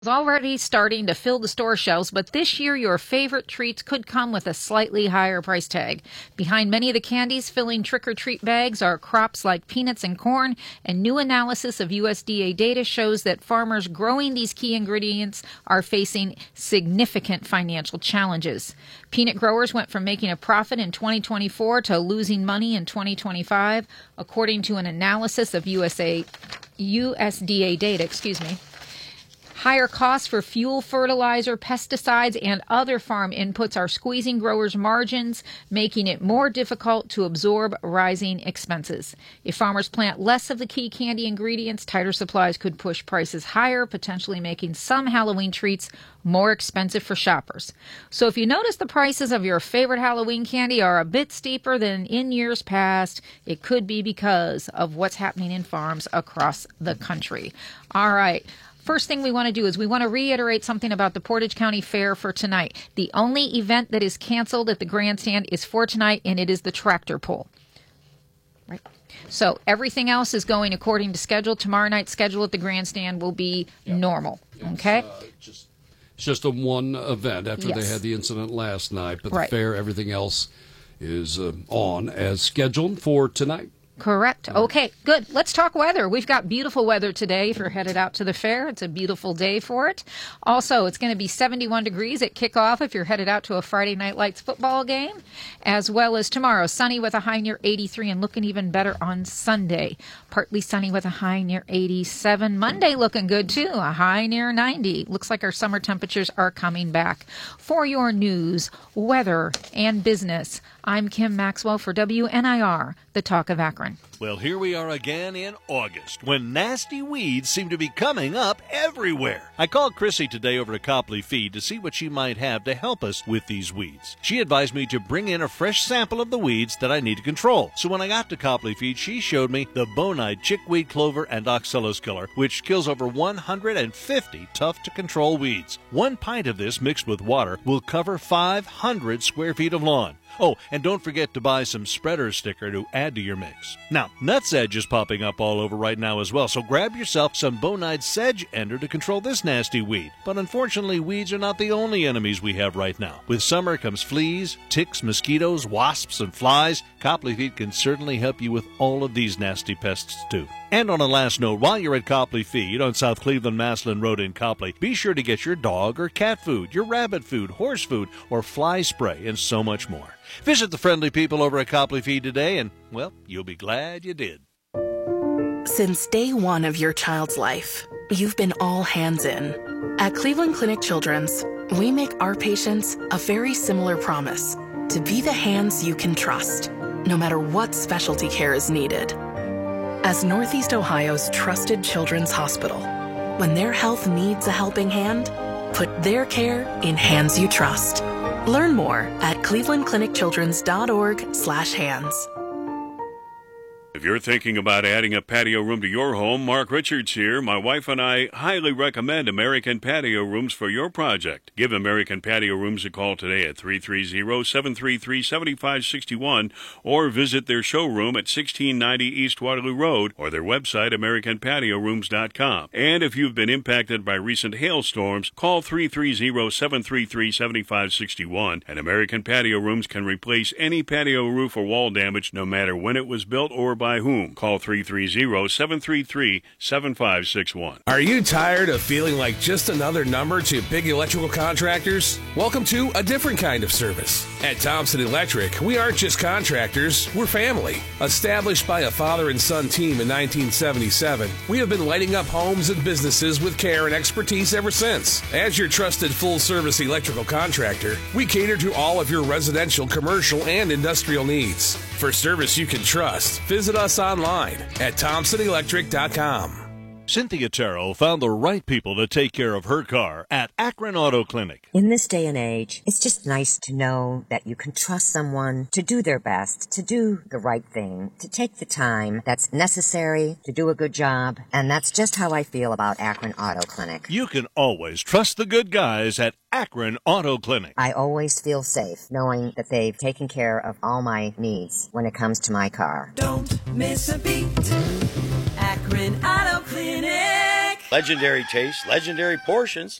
It's already starting to fill the store shelves, but this year your favorite treats could come with a slightly higher price tag. Behind many of the candies filling trick-or-treat bags are crops like peanuts and corn, and new analysis of USDA data shows that farmers growing these key ingredients are facing significant financial challenges. Peanut growers went from making a profit in 2024 to losing money in 2025, according to an analysis of USDA data. Higher costs for fuel, fertilizer, pesticides, and other farm inputs are squeezing growers' margins, making it more difficult to absorb rising expenses. If farmers plant less of the key candy ingredients, tighter supplies could push prices higher, potentially making some Halloween treats more expensive for shoppers. So if you notice the prices of your favorite Halloween candy are a bit steeper than in years past, it could be because of what's happening in farms across the country. All right. First thing we want to do is we want to reiterate something about the Portage County Fair for tonight. The only event that is canceled at the grandstand is for tonight, and it is the tractor pull. Right. So everything else is going according to schedule. Tomorrow night's schedule at the grandstand will be normal. Okay? It's just a one event after they had the incident last night, but the fair, everything else is on as scheduled for tonight. Correct. Okay, good. Let's talk weather. We've got beautiful weather today if you're headed out to the fair. It's a beautiful day for it. Also, it's going to be 71 degrees at kickoff if you're headed out to a Friday Night Lights football game, as well as tomorrow, sunny with a high near 83 and looking even better on Sunday. Partly sunny with a high near 87. Monday looking good, too, a high near 90. Looks like our summer temperatures are coming back. For your news, weather, and business, I'm Kim Maxwell for WNIR, the Talk of Akron. Well, here we are again in August, when nasty weeds seem to be coming up everywhere. I called Chrissy today over to Copley Feed to see what she might have to help us with these weeds. She advised me to bring in a fresh sample of the weeds that I need to control. So when I got to Copley Feed, she showed me the Bonide Chickweed Clover and Oxalis Killer, which kills over 150 tough-to-control weeds. 1 pint of this mixed with water will cover 500 square feet of lawn. Oh, and don't forget to buy some spreader sticker to add to your mix. Now, nutsedge is popping up all over right now as well, so grab yourself some Bonide Sedge Ender to control this nasty weed. But unfortunately, weeds are not the only enemies we have right now. With summer comes fleas, ticks, mosquitoes, wasps, and flies. Copley Feed can certainly help you with all of these nasty pests too. And on a last note, while you're at Copley Feed on South Cleveland-Maslin Road in Copley, be sure to get your dog or cat food, your rabbit food, horse food, or fly spray, and so much more. Visit the friendly people over at Copley Feed today, and, well, you'll be glad you did. Since day one of your child's life, you've been all hands in. At Cleveland Clinic Children's, we make our patients a very similar promise: to be the hands you can trust, no matter what specialty care is needed. As Northeast Ohio's trusted children's hospital, when their health needs a helping hand, put their care in hands you trust. Learn more at clevelandclinicchildrens.org/hands. If you're thinking about adding a patio room to your home, Mark Richards here. My wife and I highly recommend American Patio Rooms for your project. Give American Patio Rooms a call today at 330-733-7561 or visit their showroom at 1690 East Waterloo Road or their website, AmericanPatioRooms.com. And if you've been impacted by recent hailstorms, call 330-733-7561. And American Patio Rooms can replace any patio roof or wall damage no matter when it was built or by whom. Call 330-733-7561. Are you tired of feeling like just another number to big electrical contractors? Welcome to a different kind of service. At Thompson Electric, we aren't just contractors, we're family. Established by a father and son team in 1977, we have been lighting up homes and businesses with care and expertise ever since. As your trusted full-service electrical contractor, we cater to all of your residential, commercial, and industrial needs. For service you can trust, visit us online at thompsonelectric.com. Cynthia Terrell found the right people to take care of her car at Akron Auto Clinic. In this day and age, it's just nice to know that you can trust someone to do their best, to do the right thing, to take the time that's necessary to do a good job. And that's just how I feel about Akron Auto Clinic. You can always trust the good guys at Akron Auto Clinic. I always feel safe knowing that they've taken care of all my needs when it comes to my car. Don't miss a beat. Akron Auto Clinic. Legendary taste, legendary portions.